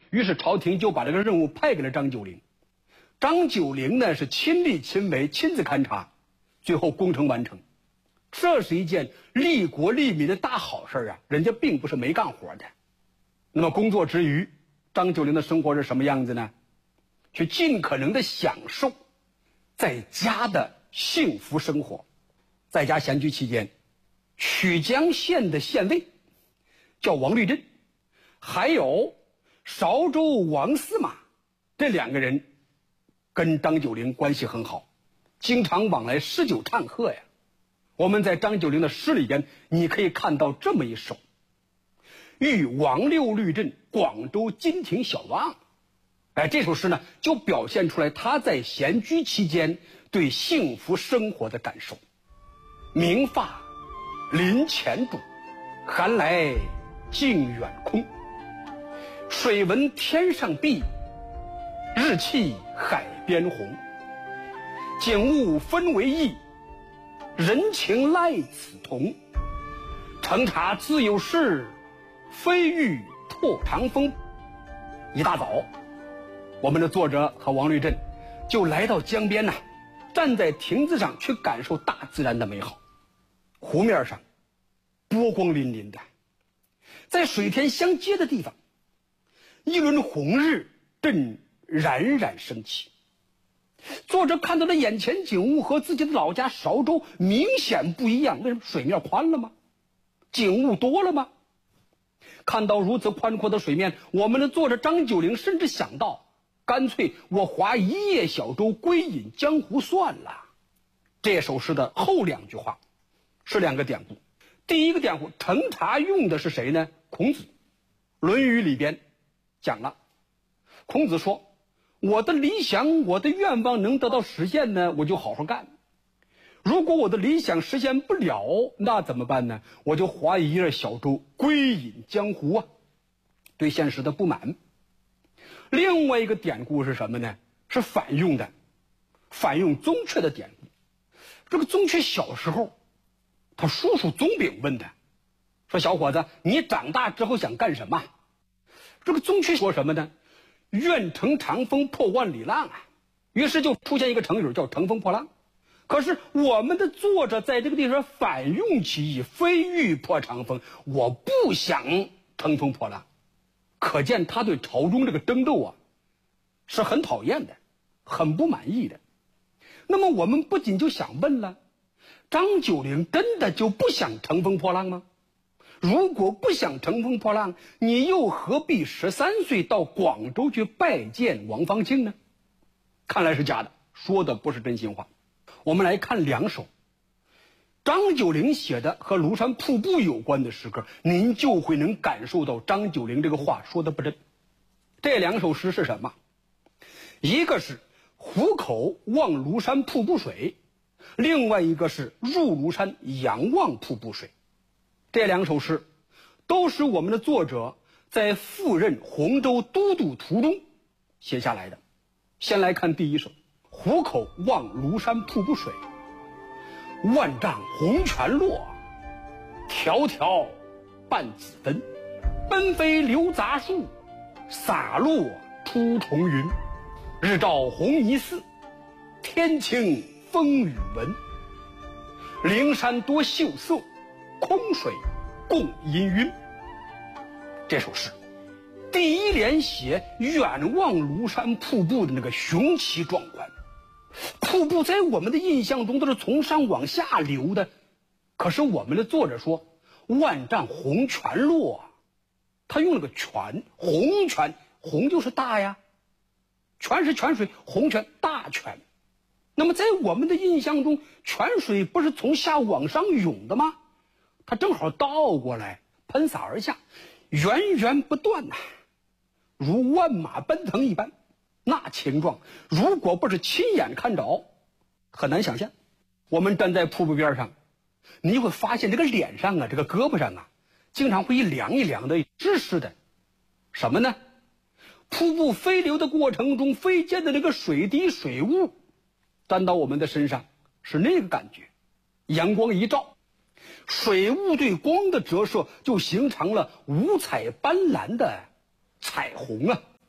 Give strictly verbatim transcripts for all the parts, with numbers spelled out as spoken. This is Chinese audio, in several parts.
于是朝廷就把这个任务派给了张九龄。张九龄呢是亲力亲为，亲自勘察，最后工程完成。这是一件利国利民的大好事啊，人家并不是没干活的。那么工作之余，张九龄的生活是什么样子呢？去尽可能的享受在家的幸福生活。在家闲居期间，曲江县的县尉叫王律震，还有韶州王司马，这两个人跟张九龄关系很好，经常往来诗酒唱和呀。我们在张九龄的诗里边，你可以看到这么一首：遇王六律震，广州金庭小望。哎，这首诗呢，就表现出来他在闲居期间对幸福生活的感受。明发林前主，寒来径远空。水闻天上碧，日气海边红。景物分为异，人情赖此同。乘茶自有事，飞欲破长风。一大早，我们的作者和王律震就来到江边呐、啊，站在亭子上去感受大自然的美好。湖面上波光粼粼的，在水天相接的地方，一轮红日正冉冉升起。作者看到的眼前景物和自己的老家韶州明显不一样。为什么？水面宽了吗？景物多了吗？看到如此宽阔的水面，我们的作者张九龄甚至想到，干脆我划一叶小舟归隐江湖算了。这首诗的后两句话是两个典故。第一个典故，乘茶用的是谁呢？孔子。论语里边讲了，孔子说，我的理想，我的愿望能得到实现呢，我就好好干。如果我的理想实现不了，那怎么办呢？我就划一叶小舟归隐江湖啊，对现实的不满。另外一个典故是什么呢？是反用的，反用宗悫的典故。这个宗悫小时候，他叔叔宗炳问他，说小伙子，你长大之后想干什么？这个宗悫说什么呢？愿乘长风破万里浪啊。于是就出现一个成语叫乘风破浪。可是我们的作者在这个地方反用其意，非欲破长风，我不想乘风破浪。可见他对朝中这个争斗啊是很讨厌的，很不满意的。那么我们不仅就想问了，张九龄真的就不想乘风破浪吗？如果不想乘风破浪，你又何必十三岁到广州去拜见王方庆呢？看来是假的，说的不是真心话。我们来看两首张九龄写的和庐山瀑布有关的诗歌，您就会能感受到张九龄这个话说的不真。这两首诗是什么？一个是虎口望庐山瀑布水，另外一个是入庐山仰望瀑布水。这两首诗都是我们的作者在赴任洪州都督途中写下来的。先来看第一首，虎口望庐山瀑布水。万丈红泉落，迢迢半子分。奔飞流杂树，洒落出重云。日照红泥寺，天晴风雨闻。灵山多秀色，空水共氤氲。这首诗第一联写远望庐山瀑布的那个雄奇壮观。瀑布在我们的印象中都是从上往下流的，可是我们的作者说万丈红泉落，他用了个泉，红泉，红就是大呀，泉是泉水，红泉大泉。那么在我们的印象中，泉水不是从下往上涌的吗？它正好倒过来喷洒而下，源源不断呐、啊，如万马奔腾一般。那情状如果不是亲眼看着，很难想象。我们站在瀑布边上，你会发现这个脸上啊，这个胳膊上啊，经常会一凉一凉的，湿湿的。什么呢？瀑布飞流的过程中飞溅的那个水滴水雾沾到我们的身上，是那个感觉。阳光一照，水雾对光的折射就形成了五彩斑斓的彩虹啊。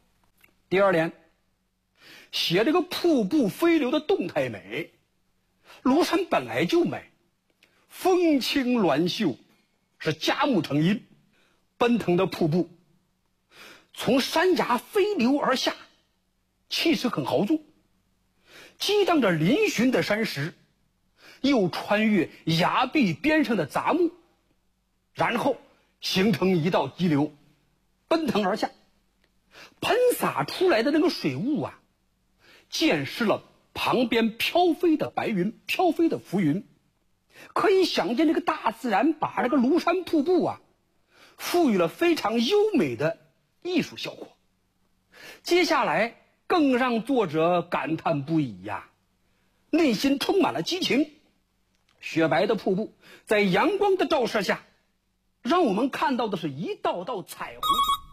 第二点，写这个瀑布飞流的动态美。庐山本来就美，风清峦秀，是佳木成荫。奔腾的瀑布从山崖飞流而下，气势很豪纵，激荡着嶙峋的山石，又穿越崖壁边上的杂木，然后形成一道激流，奔腾而下。喷洒出来的那个水雾啊，溅湿了旁边飘飞的白云，飘飞的浮云。可以想见，这个大自然把这个庐山瀑布啊赋予了非常优美的艺术效果。接下来更让作者感叹不已呀，内心充满了激情。雪白的瀑布在阳光的照射下，让我们看到的是一道道彩虹。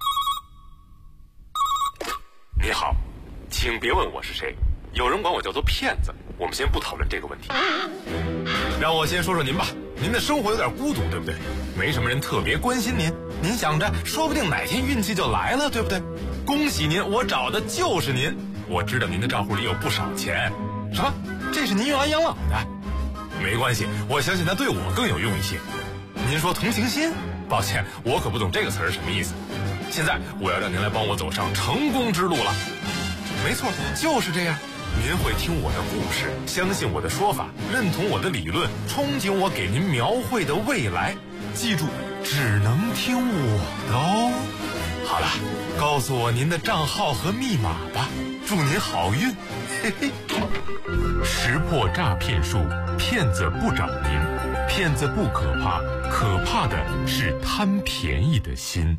你好，请别问我是谁，有人管我叫做骗子，我们先不讨论这个问题。让我先说说您吧，您的生活有点孤独，对不对？没什么人特别关心您，您想着说不定哪天运气就来了，对不对？恭喜您，我找的就是您。我知道您的账户里有不少钱。什么？这是您用来养老的？没关系，我相信它对我更有用一些。您说同情心？抱歉，我可不懂这个词儿什么意思。现在我要让您来帮我走上成功之路了。没错，就是这样。您会听我的故事，相信我的说法，认同我的理论，憧憬我给您描绘的未来。记住，只能听我的哦。好了，告诉我您的账号和密码吧，祝您好运。嘿嘿。识破诈骗术，骗子不找您，骗子不可怕，可怕的是贪便宜的心。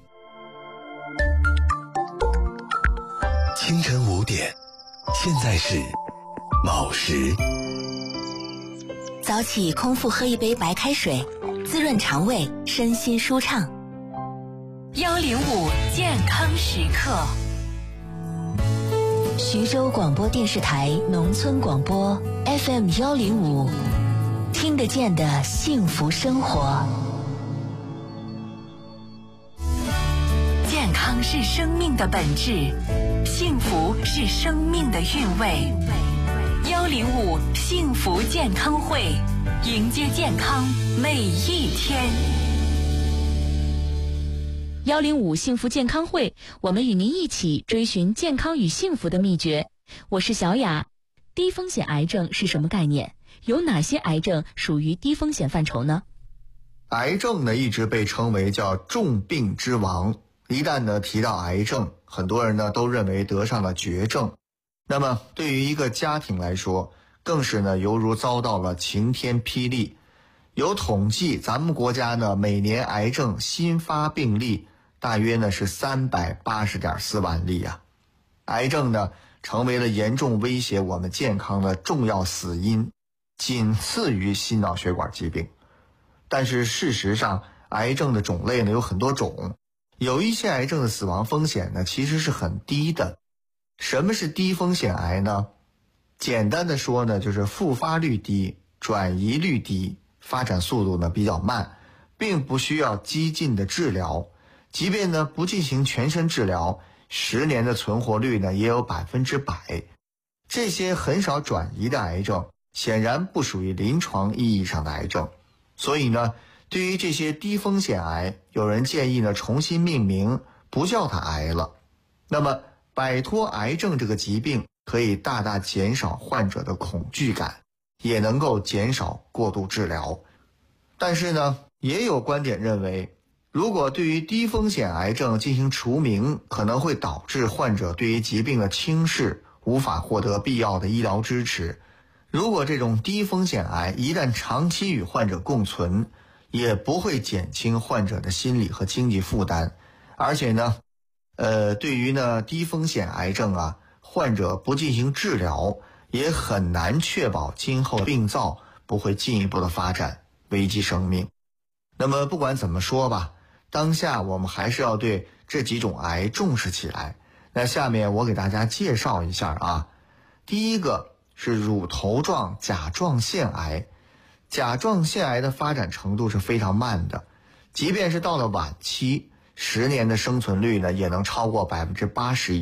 清晨五点，现在是卯时。 早起空腹喝一杯白开水，滋润肠胃，身心舒畅。幺零五健康时刻。徐州广播电视台农村广播 F M 幺零五，听得见的幸福生活。健康是生命的本质，幸福是生命的韵味。幺零五幸福健康会，迎接健康每一天。 幺零五幸福健康会，我们与您一起追寻健康与幸福的秘诀。我是小雅。低风险癌症是什么概念？有哪些癌症属于低风险范畴呢？ 癌症呢，一直被称为叫重病之王。一旦呢提到癌症，很多人呢都认为得上了绝症。那么对于一个家庭来说，更是呢犹如遭到了晴天霹雳。有统计，咱们国家呢每年癌症新发病例大约呢是三百八十点四万例啊。癌症呢成为了严重威胁我们健康的重要死因，仅次于心脑血管疾病。但是事实上，癌症的种类呢有很多种，有一些癌症的死亡风险呢其实是很低的。什么是低风险癌呢？简单的说呢，就是复发率低，转移率低，发展速度呢比较慢，并不需要激进的治疗。即便呢不进行全身治疗，十年的存活率呢也有百分之百。这些很少转移的癌症，显然不属于临床意义上的癌症。所以呢，对于这些低风险癌，有人建议呢重新命名，不叫它癌了。那么摆脱癌症这个疾病，可以大大减少患者的恐惧感，也能够减少过度治疗。但是呢，也有观点认为，如果对于低风险癌症进行除名，可能会导致患者对于疾病的轻视，无法获得必要的医疗支持。如果这种低风险癌一旦长期与患者共存，也不会减轻患者的心理和经济负担。而且呢，呃，对于呢低风险癌症啊，患者不进行治疗，也很难确保今后病灶不会进一步的发展，危及生命。那么不管怎么说吧，当下我们还是要对这几种癌重视起来。那下面我给大家介绍一下啊。第一个是乳头状甲状腺癌。甲状腺癌的发展程度是非常慢的，即便是到了晚期，十年的生存率呢也能超过百分之八十以